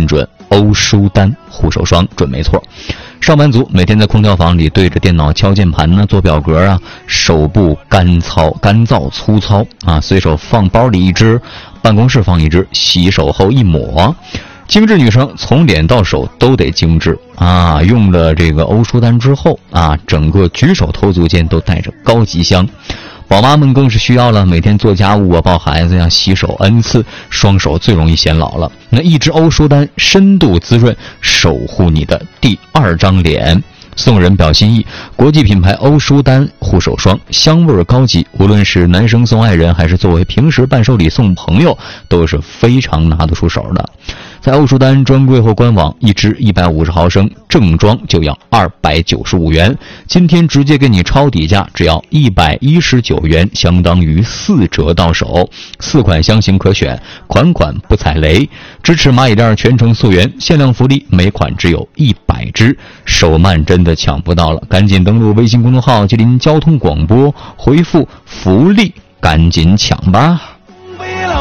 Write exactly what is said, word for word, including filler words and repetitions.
真准，欧舒丹护手霜准没错。上班族每天在空调房里对着电脑敲键盘呢，做表格啊，手部干燥、干燥、粗糙啊，随手放包里一支，办公室放一支，洗手后一抹。精致女生从脸到手都得精致啊！用了这个欧舒丹之后啊，整个举手投足间都带着高级香。宝妈们更是需要了，每天做家务啊、抱孩子呀、洗手 N 次，双手最容易显老了。那一支欧舒丹深度滋润，守护你的第二张脸。送人表心意，国际品牌欧舒丹护手霜，香味高级，无论是男生送爱人，还是作为平时伴手礼送朋友，都是非常拿得出手的。在欧舒丹专柜或官网，一支一百五十毫升正装就要二百九十五元，今天直接给你抄底价，只要一百一十九元，相当于四折到手。四款香型可选，款款不踩雷，支持蚂蚁链全程溯源，限量福利，每款只有一百支，手慢真的抢不到了，赶紧登录微信公众号吉林交通广播，回复福利，赶紧抢吧。